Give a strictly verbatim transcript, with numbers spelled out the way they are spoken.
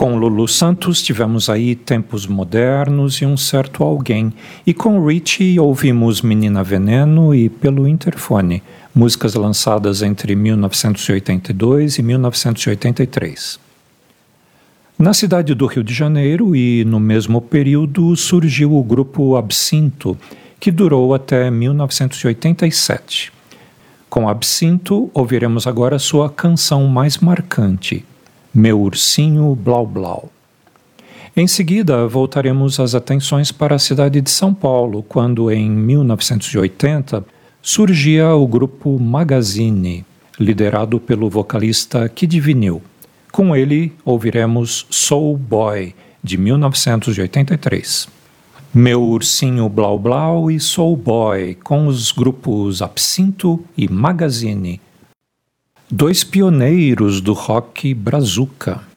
Com Lulu Santos tivemos aí Tempos Modernos e Um Certo Alguém, e com Richie ouvimos Menina Veneno e Pelo Interfone, músicas lançadas entre mil novecentos e oitenta e dois e mil novecentos e oitenta e três. Na cidade do Rio de Janeiro e no mesmo período surgiu o grupo Absinto, que durou até mil novecentos e oitenta e sete. Com Absinto, ouviremos agora sua canção mais marcante, Meu Ursinho Blau Blau. Em seguida, voltaremos as atenções para a cidade de São Paulo, quando, em mil novecentos e oitenta, surgia o grupo Magazine, liderado pelo vocalista Kid Vinil. Com ele, ouviremos Soul Boy, de mil novecentos e oitenta e três. Meu Ursinho Blau Blau e Soul Boy, com os grupos Absinto e Magazine, dois pioneiros do rock brazuca.